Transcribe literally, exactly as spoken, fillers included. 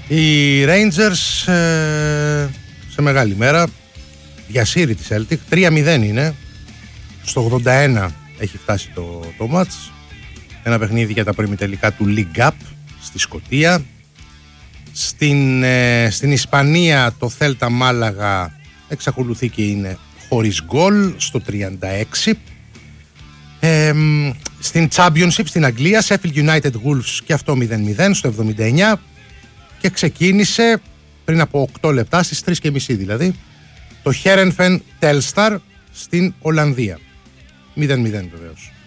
Οι Rangers ε, σε μεγάλη μέρα διασύρει τη Celtic, τρία μηδέν είναι, στο ογδόντα ένα έχει φτάσει το, το match, ένα παιχνίδι για τα προημιτελικά του League Cup στη Σκωτία. Στην, ε, στην Ισπανία το Celta Μάλαγα εξακολουθεί και είναι χωρίς γκολ στο τριάντα έξι. Ε, στην Championship στην Αγγλία Sheffield United Wolves και αυτό μηδέν μηδέν στο εβδομήντα εννιά και ξεκίνησε πριν από οκτώ λεπτά στις τρεις και μισή δηλαδή το Heerenveen Telstar στην Ολλανδία, μηδέν μηδέν βεβαίως.